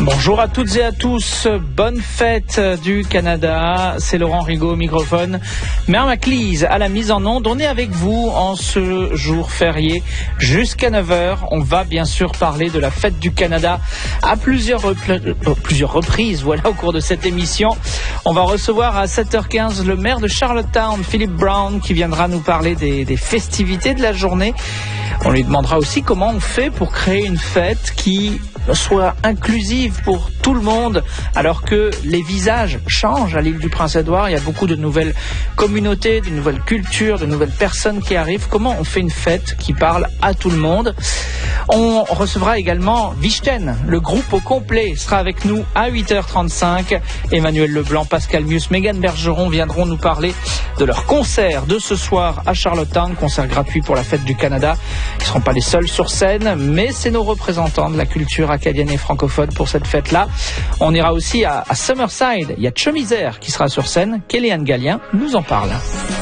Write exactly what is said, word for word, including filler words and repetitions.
Bonjour à toutes et à tous, bonne fête du Canada, c'est Laurent Rigaud au microphone, Mère Maclise à la mise en onde. On est avec vous en ce jour férié jusqu'à neuf heures. On va bien sûr parler de la fête du Canada à plusieurs, repl- euh, plusieurs reprises voilà, au cours de cette émission. On va recevoir à sept heures quinze le maire de Charlottetown, Philip Brown, qui viendra nous parler des, des festivités de la journée. On lui demandera aussi comment on fait pour créer une fête qui soit inclusive pour tout le monde, alors que les visages changent à l'île du Prince-Édouard. Il y a beaucoup de nouvelles communautés, de nouvelles cultures, de nouvelles personnes qui arrivent. Comment on fait une fête qui parle à tout le monde? On recevra également Vichten, le groupe au complet sera avec nous à huit heures trente-cinq. Emmanuel Leblanc, Pascal Mius, Mégane Bergeron viendront nous parler de leur concert de ce soir à Charlottetown, concert gratuit pour la fête du Canada. Ils ne seront pas les seuls sur scène, mais c'est nos représentants de la culture acadienne et francophone pour cette fête-là. On ira aussi à, à Summerside. Il y a Chemiser qui sera sur scène. Kellyanne Gallien nous en parle.